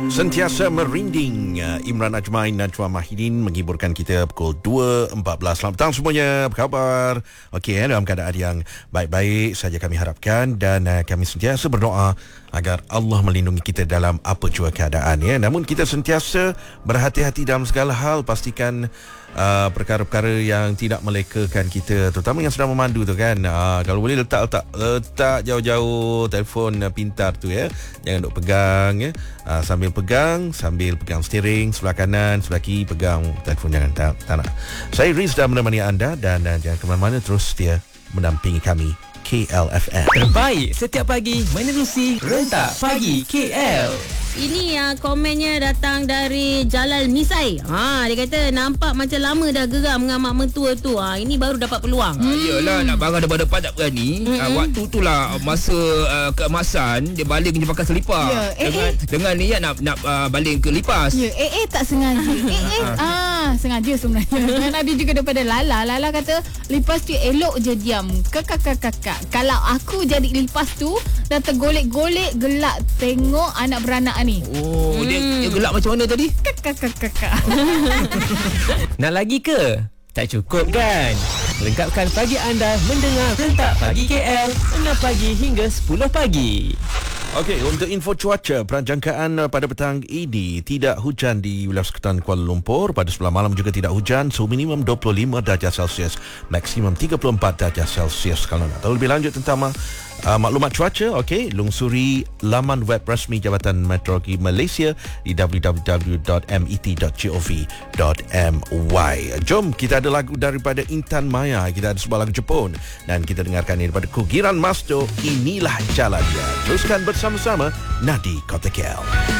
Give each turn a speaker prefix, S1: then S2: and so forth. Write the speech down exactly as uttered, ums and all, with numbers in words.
S1: Sentiasa merinding. Imran Ajmain, Najwa Mahidin menghiburkan kita pukul dua empat belas. Selamat petang semuanya. Apa khabar? Okey, dalam keadaan yang baik-baik saja kami harapkan, dan uh, kami sentiasa berdoa agar Allah melindungi kita dalam apa jua keadaan, ya. Namun kita sentiasa berhati-hati dalam segala hal. Pastikan uh, perkara-perkara yang tidak melekakan kita, terutama yang sedang memandu tu kan. Uh, kalau boleh letak letak letak jauh-jauh telefon uh, pintar tu, ya. Jangan duk pegang, ya. Uh, sambil pegang sambil pegang steering sebelah kanan, sebelah kiri pegang telefon, jangan tak, tak nak. Saya Riz dah menemani anda, dan uh, jangan ke mana-mana, terus setia mendampingi kami K L F M.
S2: Terbaik setiap pagi menerusi Rentak Pagi K L.
S3: Ini uh, komennya datang dari Jalal Misai. Ha, dia kata nampak macam lama dah geram dengan mak mentua tu. Ha, ini baru dapat peluang.
S2: Hmm. Yelah, nak barang depan-depan tak berani. Hmm. Uh, waktu tu lah masa uh, keemasan dia baling je pakai selipar.
S4: Ya, eh,
S2: dengan
S4: eh.
S2: dengan niat nak nak uh, baling ke lipas.
S4: Ya, eh eh tak sengaja. eh eh ah sengaja sebenarnya. Dan ada juga daripada Lala. Lala kata lipas tu elok je diam. Kakak kakak kakak. Kalau aku jadi lipas tu dah tergolek-golek gelak tengok anak beranak ni.
S2: Oh, hmm. dia, dia gelak macam mana tadi?
S4: Kakak kakak kakak.
S2: Nak lagi ke? Tak cukup kan? Lengkapkan pagi anda mendengar Rentak Pagi K L enam pagi hingga sepuluh pagi.
S1: Okey, untuk info cuaca, perjangkaan pada petang ini tidak hujan di wilayah sekitaran Kuala Lumpur. Pada sebelah malam juga tidak hujan. Suhu minimum dua puluh lima darjah Celsius, maksimum tiga puluh empat darjah Celsius. Kalau nak tahu lebih lanjut tentang uh, maklumat cuaca, okey, lungsuri laman web rasmi Jabatan Meteorologi Malaysia di w w w dot m e t dot gov dot m y. Jom kita ada lagu daripada Intan Maya, kita ada sebuah lagu Jepun, dan kita dengarkan ini daripada Kugiran Masdo, Inilah Jalan Dia. Teruskan bersama-sama Nadi Kota K L.